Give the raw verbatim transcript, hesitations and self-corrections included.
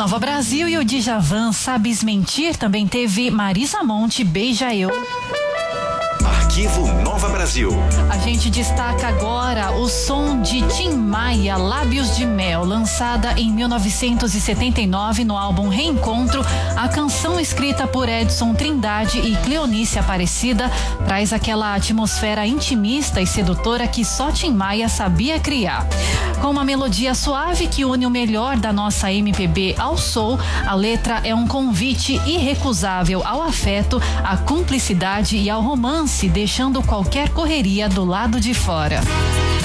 Nova Brasil e o Djavan, Sabes Mentir, também teve Marisa Monte, Beija Eu. Arquivo Nova Brasil. A gente destaca agora o som de Tim Maia, Lábios de Mel, lançada em mil novecentos e setenta e nove no álbum Reencontro. A canção, escrita por Edson Trindade e Cleonice Aparecida, traz aquela atmosfera intimista e sedutora que só Tim Maia sabia criar. Com uma melodia suave que une o melhor da nossa M P B ao soul, a letra é um convite irrecusável ao afeto, à cumplicidade e ao romance, deixando qualquer correria do lado de fora.